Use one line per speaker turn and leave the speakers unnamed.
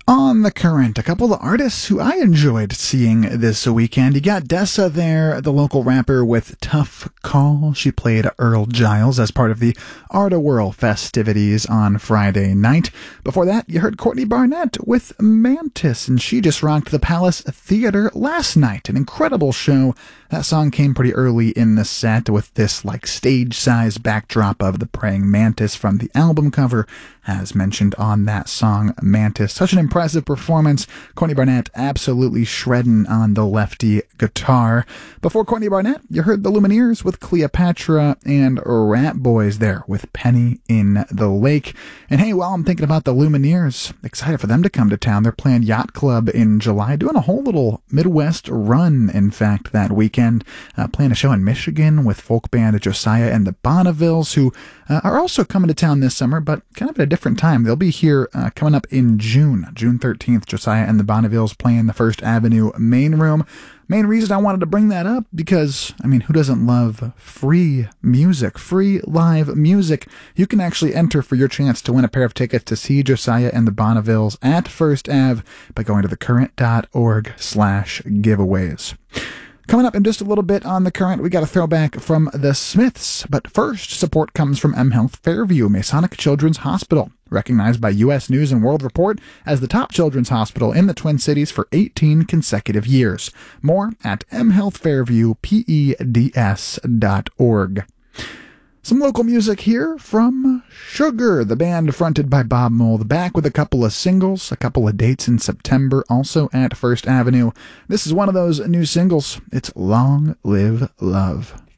On the current, a couple of artists who I enjoyed seeing this weekend. You got Dessa there, the local rapper with Tough Call. She played Earl Giles as part of the Art of Whirl festivities on Friday night. Before that, you heard Courtney Barnett with Mantis, and she just rocked the Palace Theater last night. An incredible show. That song came pretty early in the set with this stage-size backdrop of the praying mantis from the album cover, as mentioned on that song, Mantis. Such an impressive performance. Courtney Barnett absolutely shredding on the lefty guitar. Before Courtney Barnett, you heard the Lumineers with Cleopatra and Rat Boys there with Penny in the Lake. And hey, while I'm thinking about the Lumineers, excited for them to come to town. They're playing Yacht Club in July, doing a whole little Midwest run, in fact, that weekend. Playing a show in Michigan with folk band Josiah and the Bonnevilles, who are also coming to town this summer, but kind of at a different time. They'll be here coming up in June 13th. Josiah and the Bonnevilles playing the First Avenue Main Room. Main reason I wanted to bring that up because, who doesn't love free music, free live music? You can actually enter for your chance to win a pair of tickets to see Josiah and the Bonnevilles at First Ave by going to thecurrent.org/giveaways. Coming up in just a little bit on The Current, we got a throwback from the Smiths. But first, support comes from mHealth Fairview, Masonic Children's Hospital, recognized by U.S. News and World Report as the top children's hospital in the Twin Cities for 18 consecutive years. More at mhealthfairviewpeds.org. Some local music here from Sugar, the band fronted by Bob Mould, back with a couple of singles, a couple of dates in September, also at First Avenue. This is one of those new singles. It's Long Live Love.